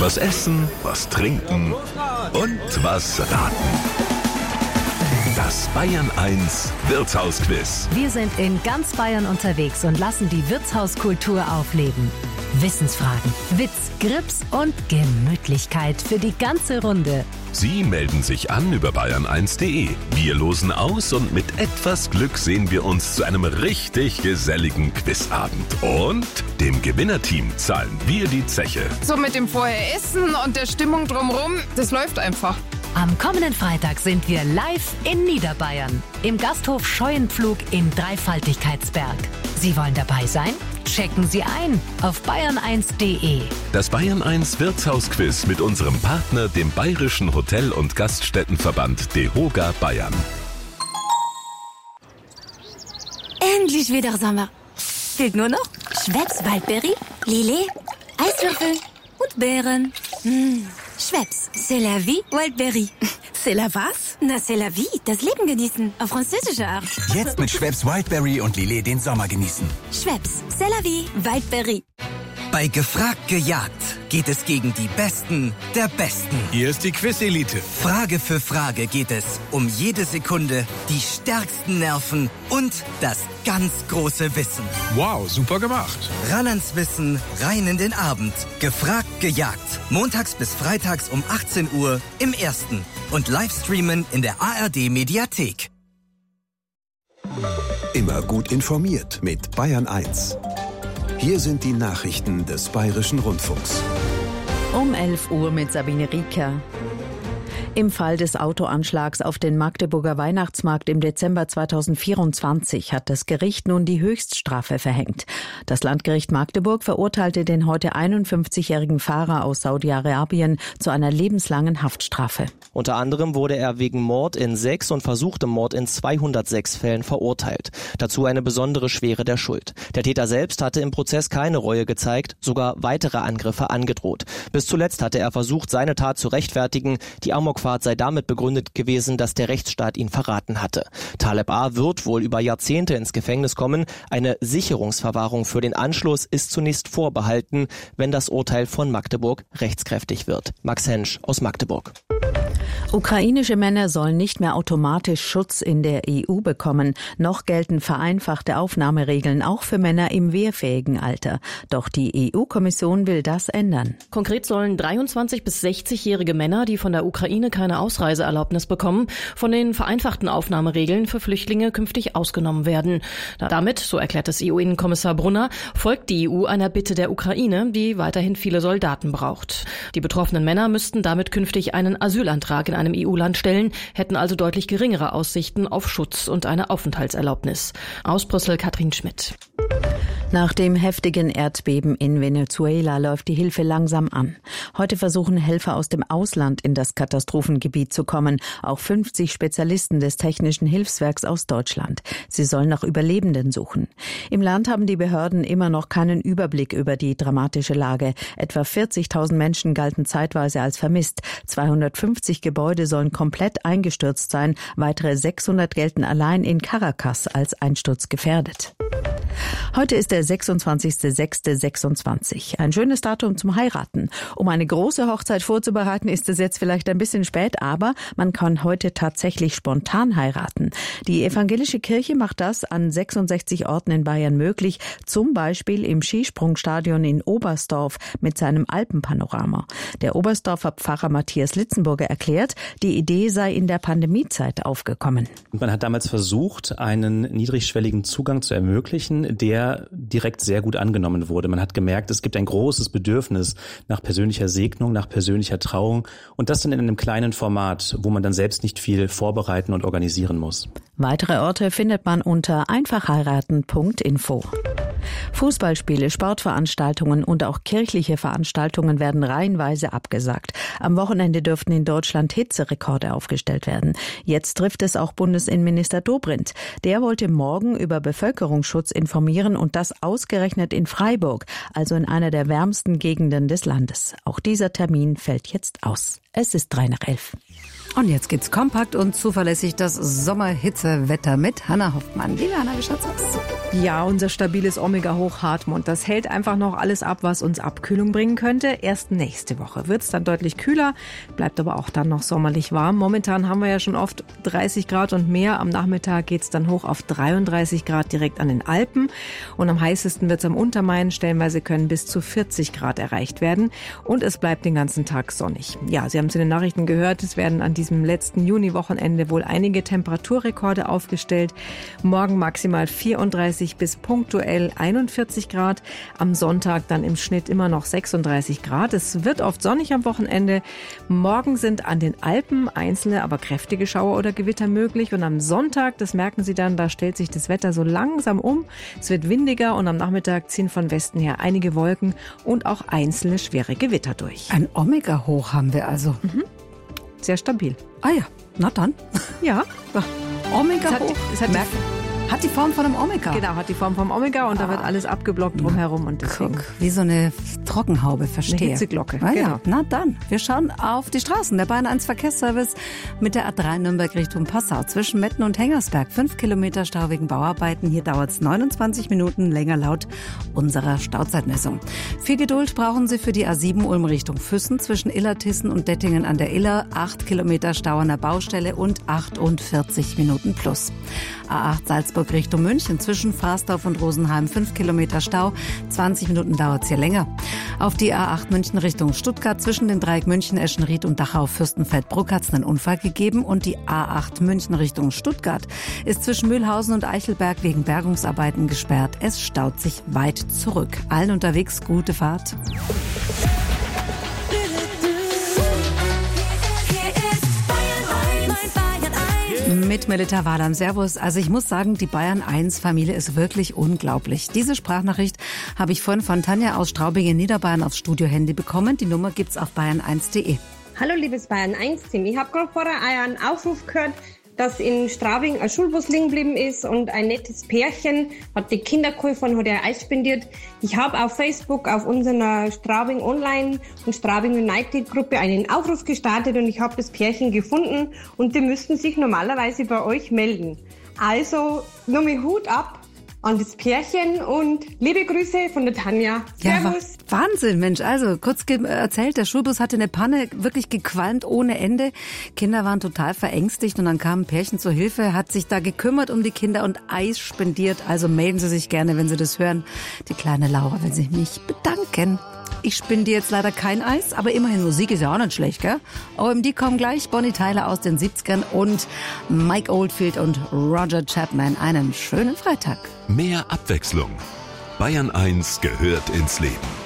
Was essen, was trinken und was raten. Das Bayern 1 Wirtshausquiz. Wir sind in ganz Bayern unterwegs und lassen die Wirtshauskultur aufleben. Wissensfragen, Witz, Grips und Gemütlichkeit für die ganze Runde. Sie melden sich an über bayern1.de. Wir losen aus und mit etwas Glück sehen wir uns zu einem richtig geselligen Quizabend. Und dem Gewinnerteam zahlen wir die Zeche. So mit dem vorher Essen und der Stimmung drumherum, das läuft einfach. Am kommenden Freitag sind wir live in Niederbayern im Gasthof Scheuenpflug im Dreifaltigkeitsberg. Sie wollen dabei sein? Checken Sie ein auf bayern1.de. Das Bayern 1 Wirtshausquiz mit unserem Partner, dem Bayerischen Hotel- und Gaststättenverband DEHOGA Bayern. Endlich wieder Sommer. Fehlt nur noch Schweppes Waldbeere, Lillet, Eiswürfel und Beeren. Schweppes, c'est la vie, Wildberry. C'est la was? Na, c'est la vie, das Leben genießen, auf französische Art. Jetzt mit Schweppes Wildberry und Lillet den Sommer genießen. Schweppes, c'est la vie, Wildberry. Bei Gefragt gejagt geht es gegen die Besten der Besten. Hier ist die Quiz-Elite. Frage für Frage geht es um jede Sekunde, die stärksten Nerven und das ganz große Wissen. Wow, super gemacht. Ran ans Wissen, rein in den Abend. Gefragt gejagt. Montags bis freitags um 18 Uhr im Ersten. Und Livestreamen in der ARD-Mediathek. Immer gut informiert mit Bayern 1. Hier sind die Nachrichten des Bayerischen Rundfunks. Um 11 Uhr mit Sabine Rieker. Im Fall des Autoanschlags auf den Magdeburger Weihnachtsmarkt im Dezember 2024 hat das Gericht nun die Höchststrafe verhängt. Das Landgericht Magdeburg verurteilte den heute 51-jährigen Fahrer aus Saudi-Arabien zu einer lebenslangen Haftstrafe. Unter anderem wurde er wegen Mord in 6 und versuchtem Mord in 206 Fällen verurteilt. Dazu eine besondere Schwere der Schuld. Der Täter selbst hatte im Prozess keine Reue gezeigt, sogar weitere Angriffe angedroht. Bis zuletzt hatte er versucht, seine Tat zu rechtfertigen. Die Amokfahrt sei damit begründet gewesen, dass der Rechtsstaat ihn verraten hatte. Taleb A. wird wohl über Jahrzehnte ins Gefängnis kommen. Eine Sicherungsverwahrung für den Anschluss ist zunächst vorbehalten, wenn das Urteil von Magdeburg rechtskräftig wird. Max Hensch aus Magdeburg. Ukrainische Männer sollen nicht mehr automatisch Schutz in der EU bekommen. Noch gelten vereinfachte Aufnahmeregeln auch für Männer im wehrfähigen Alter. Doch die EU-Kommission will das ändern. Konkret sollen 23- bis 60-jährige Männer, die von der Ukraine keine Ausreiseerlaubnis bekommen, von den vereinfachten Aufnahmeregeln für Flüchtlinge künftig ausgenommen werden. Damit, so erklärt es EU-Innenkommissar Brunner, folgt die EU einer Bitte der Ukraine, die weiterhin viele Soldaten braucht. Die betroffenen Männer müssten damit künftig einen Asylantrag in einem EU-Land stellen, hätten also deutlich geringere Aussichten auf Schutz und eine Aufenthaltserlaubnis. Aus Brüssel Katrin Schmidt. Nach dem heftigen Erdbeben in Venezuela läuft die Hilfe langsam an. Heute versuchen Helfer aus dem Ausland in das Katastrophengebiet zu kommen, auch 50 Spezialisten des Technischen Hilfswerks aus Deutschland. Sie sollen nach Überlebenden suchen. Im Land haben die Behörden immer noch keinen Überblick über die dramatische Lage. Etwa 40.000 Menschen galten zeitweise als vermisst. 250 Gebäude sollen komplett eingestürzt sein. Weitere 600 gelten allein in Caracas als einsturzgefährdet. Heute ist der 26.06.26. Ein schönes Datum zum Heiraten. Um eine große Hochzeit vorzubereiten, ist es jetzt vielleicht ein bisschen spät, aber man kann heute tatsächlich spontan heiraten. Die evangelische Kirche macht das an 66 Orten in Bayern möglich, zum Beispiel im Skisprungstadion in Oberstdorf mit seinem Alpenpanorama. Der Oberstdorfer Pfarrer Matthias Litzenburger erklärt, die Idee sei in der Pandemiezeit aufgekommen. Man hat damals versucht, einen niedrigschwelligen Zugang zu ermöglichen, der direkt sehr gut angenommen wurde. Man hat gemerkt, es gibt ein großes Bedürfnis nach persönlicher Segnung, nach persönlicher Trauung und das dann in einem kleinen Format, wo man dann selbst nicht viel vorbereiten und organisieren muss. Weitere Orte findet man unter einfachheiraten.info. Fußballspiele, Sportveranstaltungen und auch kirchliche Veranstaltungen werden reihenweise abgesagt. Am Wochenende dürften in Deutschland Hitzerekorde aufgestellt werden. Jetzt trifft es auch Bundesinnenminister Dobrindt. Der wollte morgen über Bevölkerungsschutz informieren und das ausgerechnet in Freiburg, also in einer der wärmsten Gegenden des Landes. Auch dieser Termin fällt jetzt aus. Es ist 11:03. Und jetzt gibt's kompakt und zuverlässig das Sommerhitzewetter mit Hanna Hoffmann. Liebe Hanna, wie schaut's aus? Ja, unser stabiles Omega-Hoch Hartmut, das hält einfach noch alles ab, was uns Abkühlung bringen könnte. Erst nächste Woche wird's dann deutlich kühler, bleibt aber auch dann noch sommerlich warm. Momentan haben wir ja schon oft 30 Grad und mehr. Am Nachmittag geht's dann hoch auf 33 Grad direkt an den Alpen. Und am heißesten wird's am Untermain. Stellenweise können bis zu 40 Grad erreicht werden. Und es bleibt den ganzen Tag sonnig. Ja, Sie haben es in den Nachrichten gehört, es werden an diesem letzten Juni-Wochenende wohl einige Temperaturrekorde aufgestellt. Morgen maximal 34 bis punktuell 41 Grad. Am Sonntag dann im Schnitt immer noch 36 Grad. Es wird oft sonnig am Wochenende. Morgen sind an den Alpen einzelne, aber kräftige Schauer oder Gewitter möglich. Und am Sonntag, das merken Sie dann, da stellt sich das Wetter so langsam um. Es wird windiger und am Nachmittag ziehen von Westen her einige Wolken und auch einzelne schwere Gewitter durch. Ein Omega-Hoch haben wir also. Sehr stabil. Ah ja, na dann. Ja. Omega-Hoch. Hat die Form von einem Omega. Genau, hat die Form vom Omega und da wird alles abgeblockt drumherum. Und deswegen guck, wie so eine Trockenhaube, verstehe. Eine Hitzeglocke. Ah, genau. Ja. Na dann, wir schauen auf die Straßen. Der Bayern 1 Verkehrsservice mit der A3 Nürnberg Richtung Passau zwischen Metten und Hengersberg. 5 Kilometer Stau wegen Bauarbeiten. Hier dauert es 29 Minuten länger laut unserer Stauzeitmessung. Viel Geduld brauchen Sie für die A7 Ulm Richtung Füssen zwischen Illertissen und Dettingen an der Iller. 8 Kilometer Stau an der Baustelle und 48 Minuten plus. A8 Salzburg Richtung München zwischen Frasdorf und Rosenheim 5 Kilometer Stau. 20 Minuten dauert es hier länger. Auf die A8 München Richtung Stuttgart zwischen den Dreieck München, Eschenried und Dachau-Fürstenfeldbruck hat es einen Unfall gegeben. Und die A8 München Richtung Stuttgart ist zwischen Mühlhausen und Eichelberg wegen Bergungsarbeiten gesperrt. Es staut sich weit zurück. Allen unterwegs gute Fahrt. Mit Melita Wahlam. Servus. Also ich muss sagen, die Bayern 1 Familie ist wirklich unglaublich. Diese Sprachnachricht habe ich vorhin von Tanja aus Straubing in Niederbayern aufs Studio-Handy bekommen. Die Nummer gibt's auf bayern1.de. Hallo liebes Bayern 1 Team. Ich habe gerade vorher einen Aufruf gehört, dass in Straubing ein Schulbus liegen geblieben ist und ein nettes Pärchen hat die Kinder geholfen und hat ihr Eis spendiert. Ich habe auf Facebook auf unserer Straubing Online und Straubing United Gruppe einen Aufruf gestartet und ich habe das Pärchen gefunden und die müssten sich normalerweise bei euch melden. Also nochmal Hut ab an das Pärchen und liebe Grüße von der Tanja. Servus. Ja, Wahnsinn, Mensch. Also kurz erzählt, der Schulbus hatte eine Panne, wirklich gequalmt ohne Ende. Kinder waren total verängstigt und dann kam ein Pärchen zur Hilfe, hat sich da gekümmert um die Kinder und Eis spendiert. Also melden Sie sich gerne, wenn Sie das hören. Die kleine Laura will sich mich bedanken. Ich spendiere jetzt leider kein Eis, aber immerhin Musik ist ja auch nicht schlecht, gell? OMD kommen gleich, Bonnie Tyler aus den 70ern und Mike Oldfield und Roger Chapman. Einen schönen Freitag. Mehr Abwechslung. Bayern 1 gehört ins Leben.